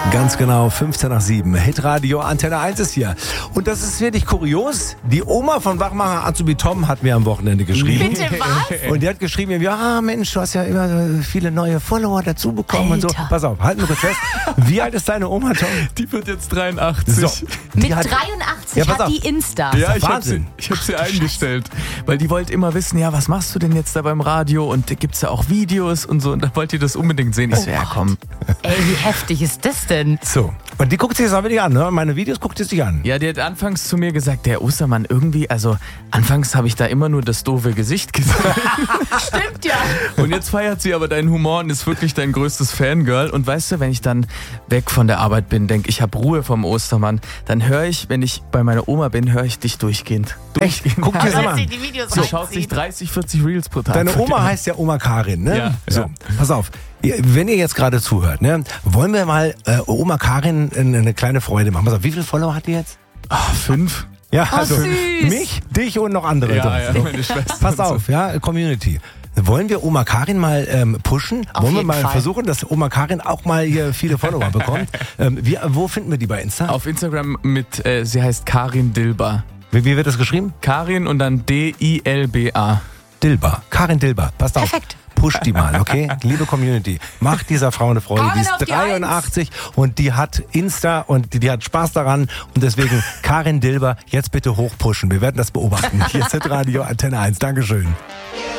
Ganz genau, 15 nach 7. Hitradio Antenne 1 ist hier. Und das ist wirklich kurios. Die Oma von Wachmacher Azubi Tom hat mir am Wochenende geschrieben. Bitte was? Und die hat geschrieben, ja Mensch, du hast ja immer viele neue Follower dazu bekommen und so. Alter. Pass auf, halten wir kurz fest. Wie alt ist deine Oma, Tom? Die wird jetzt 83. So. Mit Die hat- 83 Ja, pass hat auf. die Insta. Ja, ich hab Wahnsinn. sie eingestellt. Weil die wollte immer wissen, ja, was machst du denn jetzt da beim Radio? Und gibt's da auch Videos und so. Und da wollte die das unbedingt sehen. Ich so, ja komm. Ey, wie heftig ist das denn? So. Und die guckt sich das auch wirklich an, ne? Meine Videos guckt sie sich an. Ja, die hat anfangs zu mir gesagt, der Ostermann irgendwie, also anfangs habe ich da immer nur das doofe Gesicht gesehen. Stimmt ja. Und jetzt feiert sie aber deinen Humor und ist wirklich dein größtes Fangirl. Und weißt du, wenn ich dann weg von der Arbeit bin, denke ich habe Ruhe vom Ostermann, dann höre ich, wenn ich bei meiner Oma bin, höre ich dich durchgehend. Echt? Guck dir das mal Weil sie an. die Videos Du schaust dich reinzieht. 30, 40 Reels pro Tag. Deine von Oma dir. heißt ja Oma Karin, ne? Ja, So, ja. pass auf. Wenn ihr jetzt gerade zuhört, ne? Wollen wir mal Oma Karin eine kleine Freude machen. Pass auf, wie viele Follower hat die jetzt? 5. Ja, Oh, süß. mich, dich und noch andere. Ja, drin. ja, So. meine Schwester. Pass auf, ja, Community. Wollen wir Oma Karin mal pushen? Auf Wollen wir jeden mal Fall. versuchen, dass Oma Karin auch mal hier viele Follower bekommt? Wo finden wir die bei Insta? Auf Instagram mit, sie heißt Karin Dilba. Wie wird das geschrieben? Karin und dann D-I-L-B-A. Dilba. Karin Dilba. Passt auf. Perfekt. Push die mal, okay? Liebe Community, macht dieser Frau eine Freude. Karin Die ist auf die 83 und die hat Insta und die hat Spaß daran. Und deswegen Karin Dilba jetzt bitte hochpushen. Wir werden das beobachten. Hier ist Radio Antenne 1. Dankeschön.